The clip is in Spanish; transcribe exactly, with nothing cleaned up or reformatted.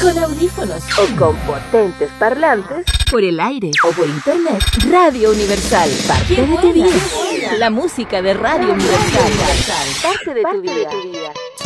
con audífonos o con potentes parlantes, por el aire o por internet. Radio Universal, parte de tu vida. La música de Radio Universal, parte de tu vida.